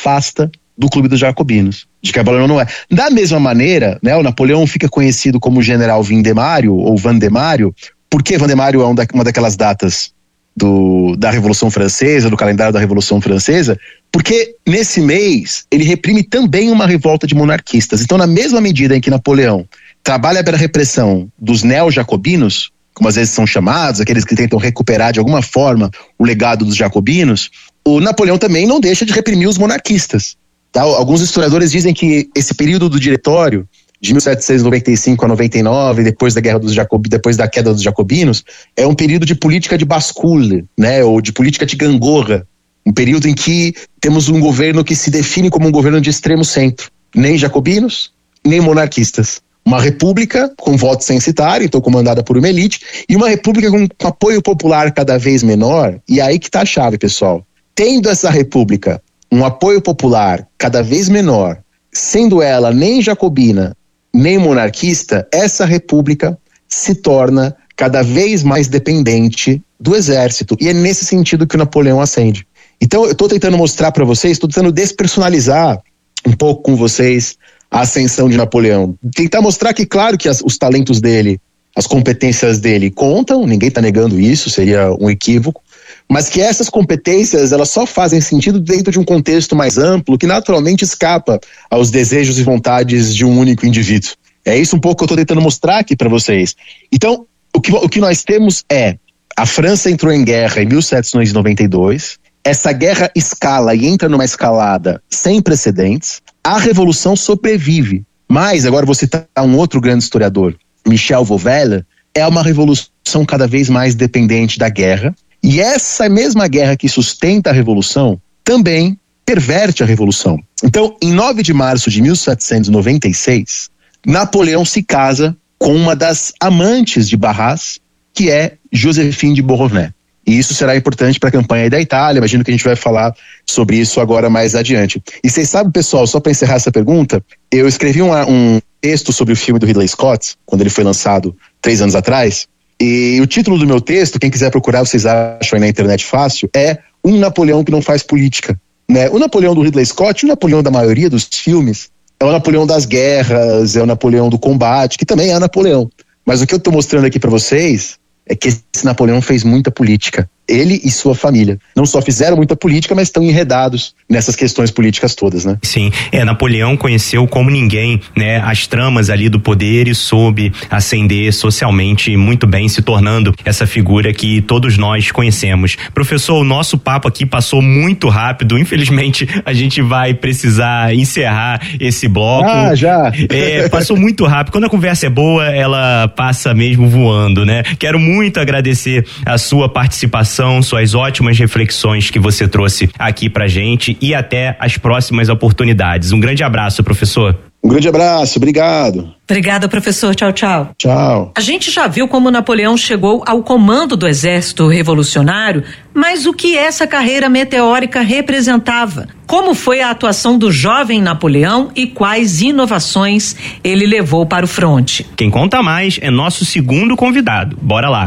afasta do clube dos jacobinos, de que Napoleão não é. Da mesma maneira, né, o Napoleão fica conhecido como general Vindemário, ou Vandemário, porque Vandemário é uma daquelas datas da Revolução Francesa, do calendário da Revolução Francesa, porque nesse mês ele reprime também uma revolta de monarquistas. Então, na mesma medida em que Napoleão trabalha pela repressão dos neo-jacobinos, como às vezes são chamados, aqueles que tentam recuperar de alguma forma o legado dos jacobinos, o Napoleão também não deixa de reprimir os monarquistas. Tá? Alguns historiadores dizem que esse período do Diretório, de 1795 a 99, depois da queda dos jacobinos, é um período de política de bascule, né, ou de política de gangorra, um período em que temos um governo que se define como um governo de extremo centro, nem jacobinos, nem monarquistas. Uma república com voto censitário, então comandada por uma elite, e uma república com apoio popular cada vez menor, e aí que está a chave, pessoal. Tendo essa república um apoio popular cada vez menor, sendo ela nem jacobina, nem monarquista, essa república se torna cada vez mais dependente do exército. E é nesse sentido que o Napoleão ascende. Então eu estou tentando mostrar para vocês, estou tentando despersonalizar um pouco com vocês a ascensão de Napoleão. Tentar mostrar que, claro, que os talentos dele, as competências dele contam, ninguém está negando isso, seria um equívoco, mas que essas competências, elas só fazem sentido dentro de um contexto mais amplo, que naturalmente escapa aos desejos e vontades de um único indivíduo. É isso um pouco que eu estou tentando mostrar aqui para vocês. Então, o que nós temos é, a França entrou em guerra em 1792, essa guerra escala e entra numa escalada sem precedentes, a Revolução sobrevive, mas, agora vou citar um outro grande historiador, Michel Vauveler, é uma revolução cada vez mais dependente da guerra, e essa mesma guerra que sustenta a Revolução também perverte a Revolução. Então, em 9 de março de 1796, Napoleão se casa com uma das amantes de Barras, que é Joséphine de Beauharnais. E isso será importante para a campanha da Itália, imagino que a gente vai falar sobre isso agora mais adiante. E vocês sabem, pessoal, só para encerrar essa pergunta, eu escrevi um texto sobre o filme do Ridley Scott, quando ele foi lançado 3 anos atrás, e o título do meu texto, quem quiser procurar, vocês acham aí na internet fácil, é Um Napoleão que não faz política. Né? O Napoleão do Ridley Scott, o Napoleão da maioria dos filmes, é o Napoleão das guerras, é o Napoleão do combate, que também é Napoleão. Mas o que eu estou mostrando aqui para vocês é que esse Napoleão fez muita política. Ele e sua família. Não só fizeram muita política, mas estão enredados nessas questões políticas todas, né? Sim, Napoleão conheceu como ninguém, né, as tramas ali do poder e soube ascender socialmente muito bem, se tornando essa figura que todos nós conhecemos. Professor, o nosso papo aqui passou muito rápido, infelizmente a gente vai precisar encerrar esse bloco. Já! Passou muito rápido. Quando a conversa é boa, ela passa mesmo voando, né? Quero muito agradecer a sua participação, suas ótimas reflexões que você trouxe aqui pra gente e até as próximas oportunidades. Um grande abraço, professor. Um grande abraço, obrigado. Obrigada, professor. Tchau, tchau. Tchau. A gente já viu como Napoleão chegou ao comando do exército revolucionário, mas o que essa carreira meteórica representava? Como foi a atuação do jovem Napoleão e quais inovações ele levou para o fronte? Quem conta mais é nosso segundo convidado. Bora lá.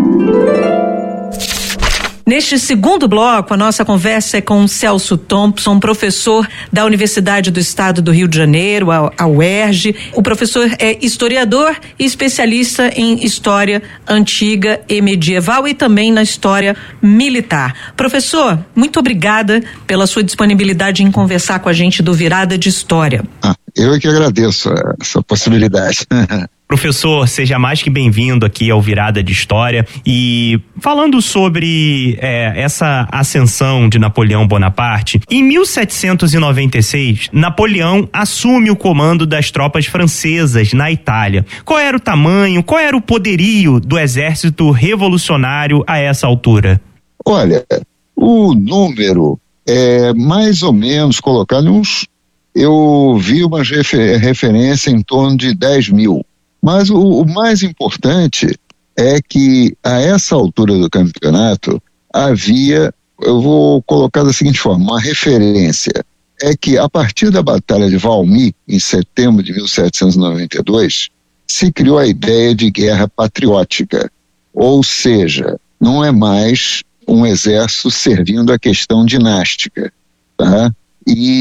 Neste segundo bloco, a nossa conversa é com Celso Thompson, professor da Universidade do Estado do Rio de Janeiro, a UERJ. O professor é historiador e especialista em história antiga e medieval e também na história militar. Professor, muito obrigada pela sua disponibilidade em conversar com a gente do Virada de História. Eu é que agradeço essa possibilidade. Professor, seja mais que bem-vindo aqui ao Virada de História e falando sobre essa ascensão de Napoleão Bonaparte, em 1796, Napoleão assume o comando das tropas francesas na Itália. Qual era o tamanho, qual era o poderio do exército revolucionário a essa altura? Olha, o número é mais ou menos colocado eu vi uma referência em torno de 10 mil. Mas o mais importante é que a essa altura do campeonato havia, eu vou colocar da seguinte forma, uma referência, é que a partir da Batalha de Valmy, em setembro de 1792, se criou a ideia de guerra patriótica, ou seja, não é mais um exército servindo a questão dinástica, tá?